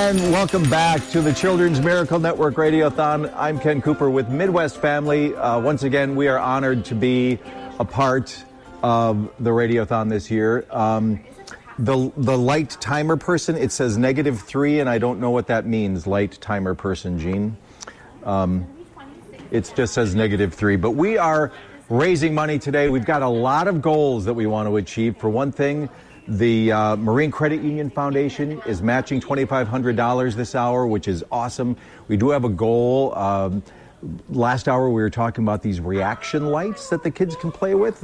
And welcome back to the Children's Miracle Network Radiothon. I'm Ken Cooper with Midwest Family. Once again, we are honored to be a part of the Radiothon this year. The light timer person, it says -3, and I don't know what that means, light timer person, Gene. It just says -3. But we are raising money today. We've got a lot of goals that we want to achieve. For one thing, the Marine Credit Union Foundation is matching $2,500 this hour, which is awesome. We do have a goal. Last hour, we were talking about these reaction lights that the kids can play with.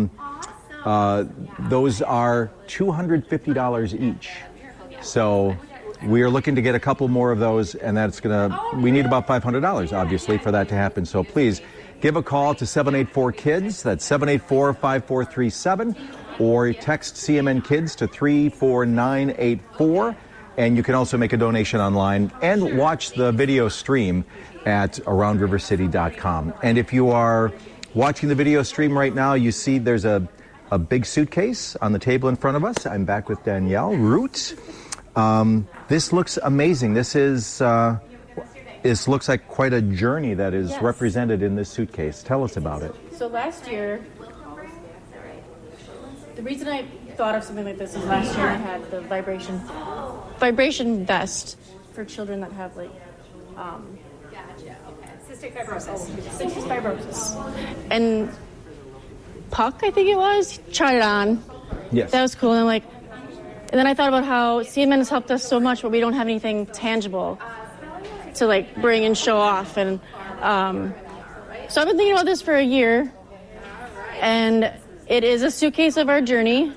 Those are $250 each. So we are looking to get a couple more of those, and we need about $500, obviously, for that to happen. So please give a call to 784-KIDS. That's 784-5437. Or text CMN Kids to 34984. And you can also make a donation online and watch the video stream at AroundRiverCity.com. And if you are watching the video stream right now, you see there's a big suitcase on the table in front of us. I'm back with Danielle Root. This looks amazing. This looks like quite a journey that is represented in this suitcase. Tell us about it. So last year, the reason I thought of something like this is last year I had the vibration vest for children that have cystic fibrosis. And Puck, I think it was, tried it on. Yes. That was cool. And then I thought about how CMN has helped us so much, but we don't have anything tangible to bring and show off. And so I've been thinking about this for a year, and it is a suitcase of our journey.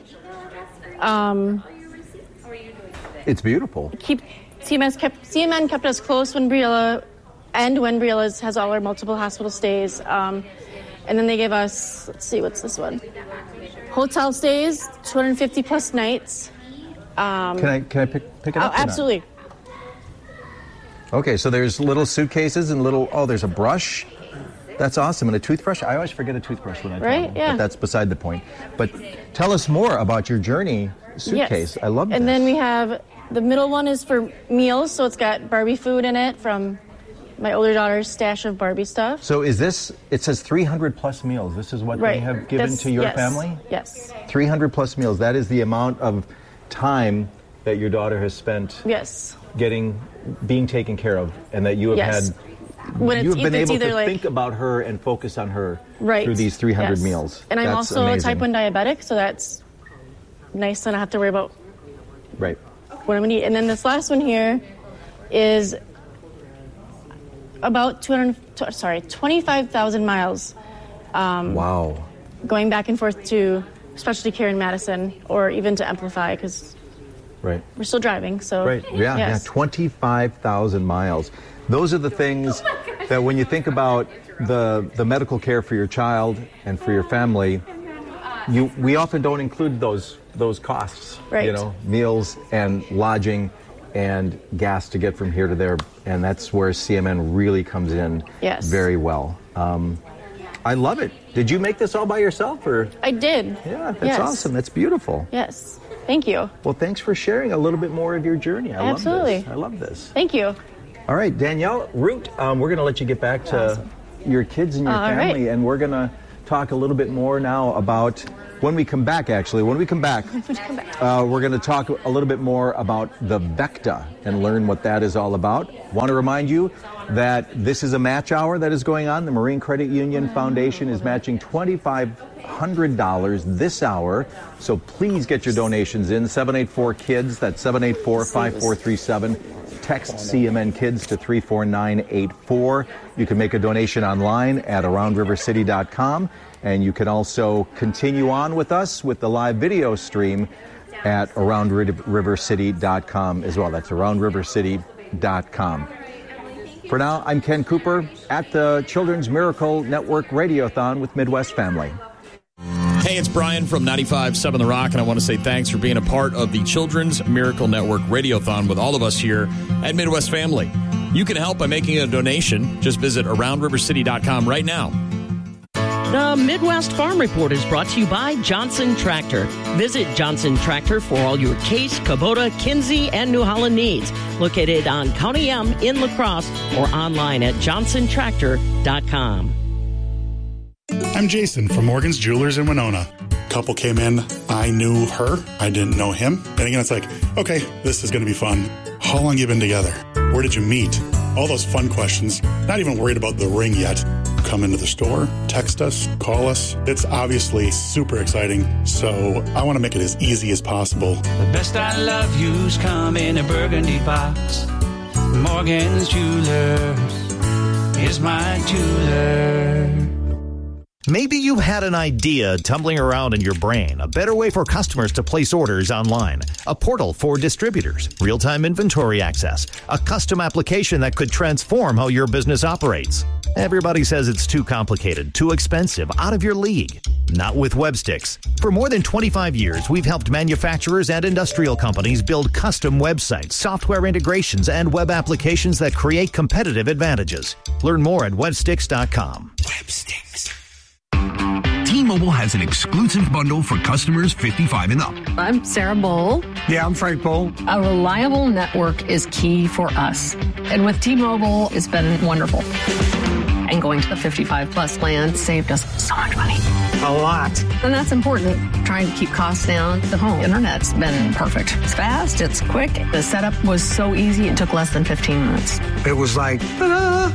It's beautiful. CMN kept us close when Briella has all our multiple hospital stays. And then they gave us, let's see, what's this one? Hotel stays, 250 plus nights. Can I pick it up? Oh, absolutely. Okay, so there's little suitcases and there's a brush. That's awesome. And a toothbrush. I always forget a toothbrush when I travel, yeah. But that's beside the point. But tell us more about your journey suitcase. Yes. I love this. And then we have, the middle one is for meals, so it's got Barbie food in it from my older daughter's stash of Barbie stuff. So it says 300 plus meals. This is what they have given to your family? Yes. 300 plus meals. That is the amount of time that your daughter has spent being taken care of, and that you have had. You've been able to think about her and focus on her through these 300 meals. And I'm also amazing. Type 1 diabetic, so that's nice to not have to worry about what I'm going to eat. And then this last one here is about 25,000 miles. Wow. Going back and forth to specialty care in Madison, or even to Amplify, because we're still driving. So 25,000 miles. Those are the things that when you think about the medical care for your child and for your family, we often don't include those costs. Meals and lodging and gas to get from here to there, and that's where CMN really comes in very well. I love it. Did you make this all by yourself, or? I did. Yeah, that's awesome. That's beautiful. Yes. Thank you. Well, thanks for sharing a little bit more of your journey. I love this. Thank you. All right, Danielle Root, we're going to let you get back to your kids and your family, and we're going to talk a little bit more now about, when we come back, we're going to talk a little bit more about the VECTA and learn what that is all about. Want to remind you that this is a match hour that is going on. The Marine Credit Union Foundation is matching $2,500 this hour, so please get your donations in. 784-KIDS, that's 784-5437. Text CMN Kids to 34984. You can make a donation online at AroundRiverCity.com, and you can also continue on with us with the live video stream at AroundRiverCity.com as well. That's AroundRiverCity.com. For now, I'm Ken Cooper at the Children's Miracle Network Radiothon with Midwest Family. Hey, it's Brian from 95.7 The Rock, and I want to say thanks for being a part of the Children's Miracle Network Radiothon with all of us here at Midwest Family. You can help by making a donation. Just visit AroundRiverCity.com right now. The Midwest Farm Report is brought to you by Johnson Tractor. Visit Johnson Tractor for all your Case, Kubota, Kinsey, and New Holland needs. Located on County M in La Crosse or online at johnsontractor.com. I'm Jason from Morgan's Jewelers in Winona. Couple came in. I knew her. I didn't know him. And again, it's like, okay, this is going to be fun. How long you been together? Where did you meet? All those fun questions. Not even worried about the ring yet. Come into the store, text us, call us. It's obviously super exciting, so I want to make it as easy as possible. The best I love you's come in a burgundy box. Morgan's Jewelers is my jeweler. Maybe you had an idea tumbling around in your brain, a better way for customers to place orders online, a portal for distributors, real-time inventory access, a custom application that could transform how your business operates. Everybody says it's too complicated, too expensive, out of your league. Not with Websticks. For more than 25 years, we've helped manufacturers and industrial companies build custom websites, software integrations, and web applications that create competitive advantages. Learn more at websticks.com. Websticks. T-Mobile has an exclusive bundle for customers 55 and up. I'm Sarah Bowl. Yeah, I'm Frank Bowl. A reliable network is key for us. And with T-Mobile, it's been wonderful. And going to the 55-plus plan saved us so much money. A lot. And that's important. Trying to keep costs down. The home internet's been perfect. It's fast. It's quick. The setup was so easy. It took less than 15 minutes. It was like, ta-da!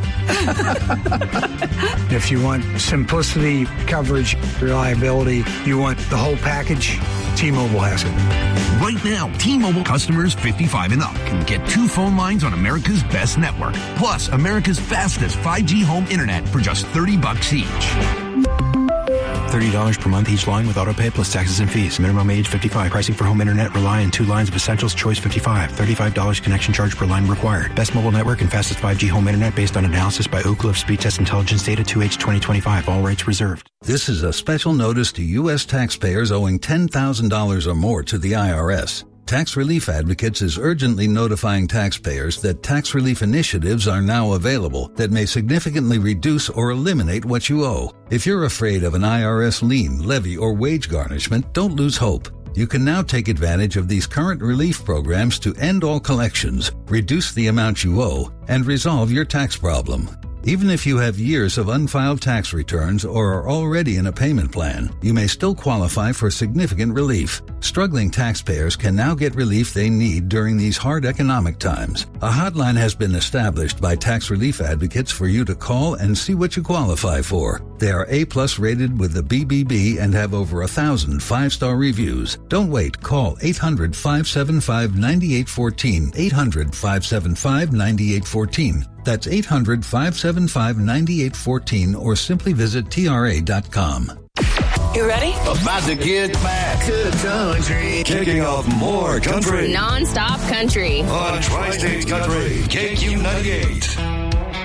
If you want simplicity, coverage, reliability, you want the whole package, T-Mobile has it. Right now, T-Mobile customers 55 and up can get 2 phone lines on America's best network, plus America's fastest 5G home internet for just $30 each. $30 per month each line with autopay plus taxes and fees. Minimum age 55. Pricing for home internet rely on 2 lines of Essentials. Choice 55. $35 connection charge per line required. Best mobile network and fastest 5G home internet based on analysis by Ookla of Speed Test Intelligence data 2H 2025. All rates reserved. This is a special notice to U.S. taxpayers owing $10,000 or more to the IRS. Tax Relief Advocates is urgently notifying taxpayers that tax relief initiatives are now available that may significantly reduce or eliminate what you owe. If you're afraid of an IRS lien, levy, or wage garnishment, don't lose hope. You can now take advantage of these current relief programs to end all collections, reduce the amount you owe, and resolve your tax problem. Even if you have years of unfiled tax returns or are already in a payment plan, you may still qualify for significant relief. Struggling taxpayers can now get relief they need during these hard economic times. A hotline has been established by Tax Relief Advocates for you to call and see what you qualify for. They are A+ rated with the BBB and have over 1,000 5-star reviews. Don't wait. Call 800-575-9814. 800-575-9814. That's 800-575-9814 or simply visit tra.com. You ready? About to get back to the country. Kicking off more country. Non-stop country. On Tri-State Country. KQ98.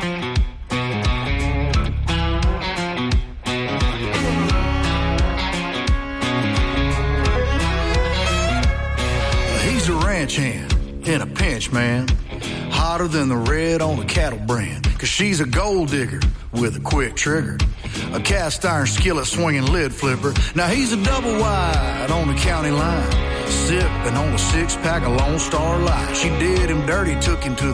He's a ranch hand in a pinch, man. Hotter than the red on a cattle brand. Cause she's a gold digger with a quick trigger. A cast iron skillet swinging lid flipper. Now he's a double wide on the county line. Sipping on a 6-pack of Lone Star Light. She did him dirty, took him to